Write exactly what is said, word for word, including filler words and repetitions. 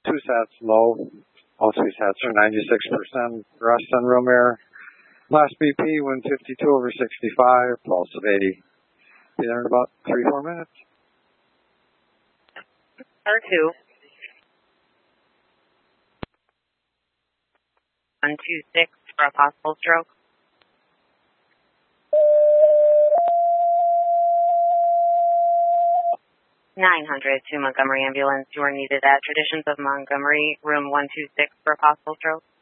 two sats low. All three sats are ninety-six percent rest on room air. Last B P, one fifty-two over sixty-five, pulse of eighty. Be there in about three, four minutes. R two. one two six for a possible stroke. nine hundred to Montgomery Ambulance. You are needed at Traditions of Montgomery, room one two six for a possible stroke.